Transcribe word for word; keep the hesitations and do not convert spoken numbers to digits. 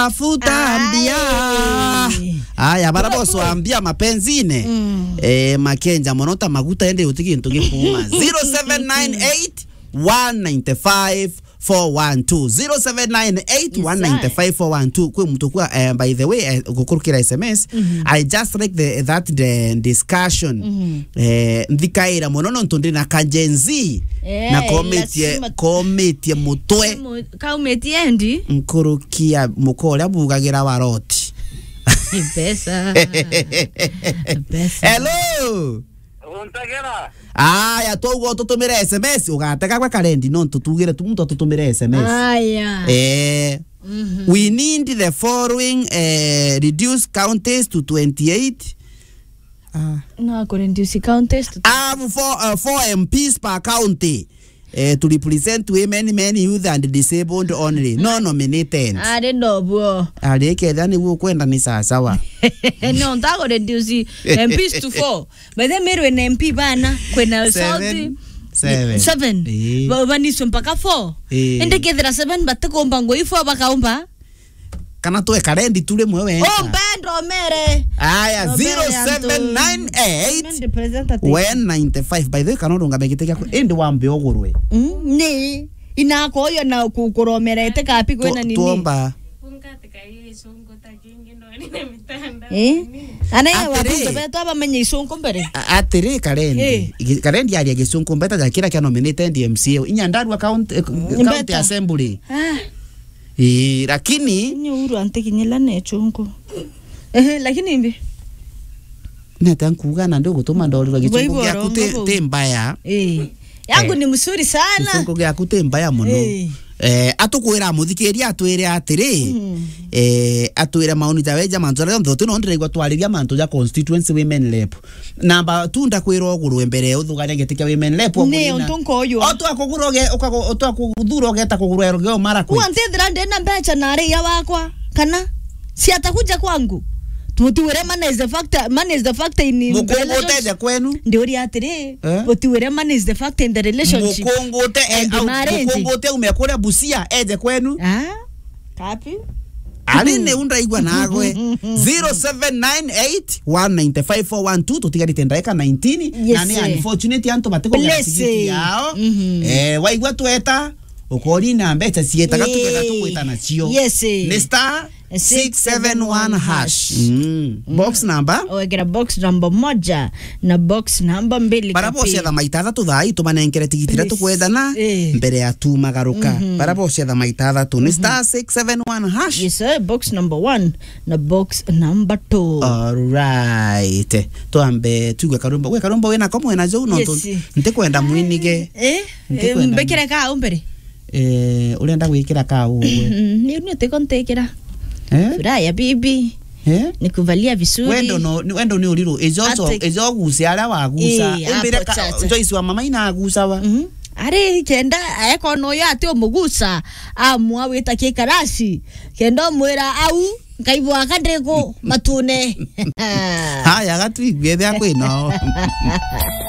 Afuta ambia. Aya baraboso ambia mapenzine. Mm. Eh makenja monota maguta ende utiki ntoge kuma. zero seven nine eight one nine five four one two zero seven nine eight one nine five four one two. Kwe mtukua uh, by the way uh, kukurukira S M S. Mm -hmm. I just like the that the discussion. Mm -hmm. Eh ndikaira monono ntonde na kajenzi. Yeah, na kometie kometie mutwe kometie endi nkurukia mukole abugagira waroti pesa pesa. Hello Untagera aya togo tutumire S M S ugateka kwa kalendi no tutugire tumuntu tutumire S M S aya eh mm -hmm. We need the following uh, reduce counties to twenty-eight. Ah. No, con reduce counties. I have four, uh, four M Ps per county uh, to represent women, men, youth, and disabled only. No nominated. I don't know, bro. Ali keda ni wo kwenda ni sawa. No, ndago reduce M Ps to four. But then mero en M P bana kwenda Saudi. Seven. Seven. Bani mpaka four. Ende kedra seven batako mbango ifo bakaomba. Kana tuwe karendi tule mwewe. Oh, bendo mere. Aya, zero seven nine eight one nine five. By the way, kanodonga megiteka kwa ende wambe ogurwe. Mm, ni. Inako yo na kukuromera ete kapi kwena nini. Tuomba. Eh? Ana wapunga beto aba menye isonko mbere. Atere karendi. Karendi ali agesonko mbeta ja kila kya nominated M C A. Inyandarwa county county assembly. Ah. Eh, lakini nyuru antekinyela nechongo. Eh, lakini mbi natankuga na ndo gutuma ndorwa gichongo gya kute te mbaya. Eh. Yangu ni msuri sana. Gichongo gya kute mbaya muno. Eh, atukwira muthikiria atwire atiri. Eh, atwire mauni jawe jamanzo rero ndo tuno ndire gwatwariria manto ja constituency women rep. Namba tunda kwira ogurwe mbere uthuganya getikia women rep ogurina. Ne ontonko oyo. Oto akuguroge oto akugudhuro geta kugurero gyo mara kwa. Uantethira ndena mbecha na ria wakwa kana si atakuja kwangu. Tutiwere man is the factor man is the factor in mukongote je kwenu ndio ri atiri tutiwere man is the factor in the relationship mukongote mukongote umekora Busia eje kwenu ah kapi ali ne unda igwa nagwe zero seven nine eight one nine five four one two tutigari tendaeka nineteen na ni unfortunate anto bateko ngati yao eh waigwa tweta ukori na mbecha sieta gatukega tukwita na cio yes Mister six seven one hash. Mm. Box number? Oegera box number moja na box number mbili. Para bose da maitada tu dai tu manenkere tigitira tu kwedana mbere ya tu magaruka. Mm -hmm. Para bose da maitada tu ni star six seven one hash. Yes sir, box number one na box number two. All right. Tuambe tugwe karumba. We karumba we na komo na jo no tu. Nte kwenda mwinige. Eh? Mbekera ka umbere. Eh, urenda gwikira ka uwe. Ni ni te kontekera. Eh? Furaya bibi. Eh? Nikuvalia vizuri. Wendo no wendo ni uliro. Ezoso ezogusi ala wagusa. Embere ka Joyce wa mama ina agusa wa. Mhm. Ari kenda eko no ya te omugusa amwa weta ke karasi. Kendo mwera au ngaibwa kadrego matune. Haya gatu igwe bya kwino.